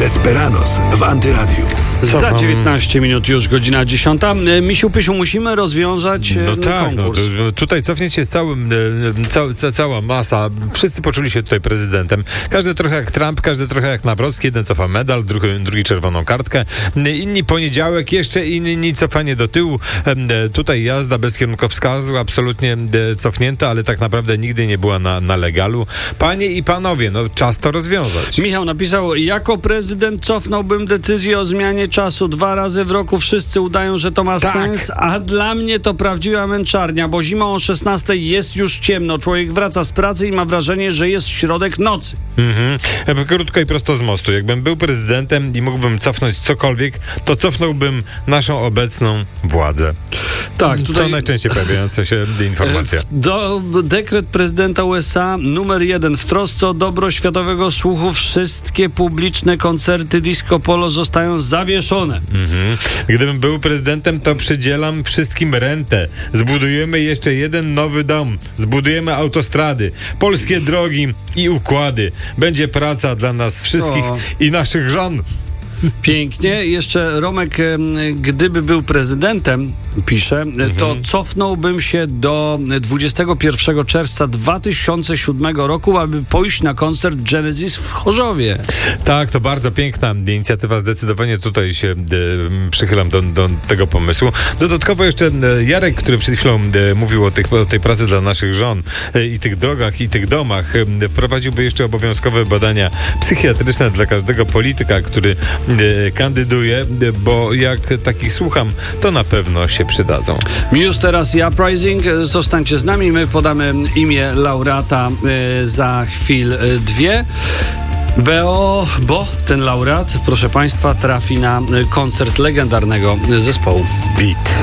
Desperados w Antyradiu. Za 19 minut już godzina 10. Misiu Pysiu, musimy rozwiązać konkurs. Tutaj cofnięcie jest cała masa. Wszyscy poczuli się tutaj prezydentem. Każdy trochę jak Trump, każdy trochę jak Nawrocki. Jeden cofa medal, drugi czerwoną kartkę. Inni poniedziałek, jeszcze inni cofanie do tyłu. Tutaj jazda bez kierunkowskazu, absolutnie cofnięta, ale tak naprawdę nigdy nie była na legalu. Panie i panowie, czas to rozwiązać. Michał napisał: jako prezydent cofnąłbym decyzję o zmianie czasu 2 razy w roku. Wszyscy udają, że to ma sens, a dla mnie to prawdziwa męczarnia, bo zimą o 16 jest już ciemno. Człowiek wraca z pracy i ma wrażenie, że jest środek nocy. Krótko i prosto z mostu. Jakbym był prezydentem i mógłbym cofnąć cokolwiek, to cofnąłbym naszą obecną władzę. Tak, tutaj to najczęściej pojawiająca się informacja. Dekret prezydenta USA numer 1. W trosce o dobro światowego słuchu wszystkie publiczne koncerty disco polo zostają zawieszone. Gdybym był prezydentem, to przydzielam wszystkim rentę. Zbudujemy jeszcze jeden nowy dom. Zbudujemy autostrady, polskie drogi i układy. Będzie praca dla nas wszystkich i naszych żon. Pięknie. Jeszcze Romek, gdyby był prezydentem, pisze, to cofnąłbym się do 21 czerwca 2007 roku, aby pójść na koncert Genesis w Chorzowie. Tak, to bardzo piękna inicjatywa. Zdecydowanie tutaj się przychylam do tego pomysłu. Dodatkowo jeszcze Jarek, który przed chwilą mówił o tej pracy dla naszych żon i tych drogach i tych domach, wprowadziłby jeszcze obowiązkowe badania psychiatryczne dla każdego polityka, który kandyduje, bo jak takich słucham, to na pewno się przydadzą. Już teraz ja Uprising. Zostańcie z nami, my podamy imię laureata za chwil 2. Bo ten laureat, proszę Państwa, trafi na koncert legendarnego zespołu Beat.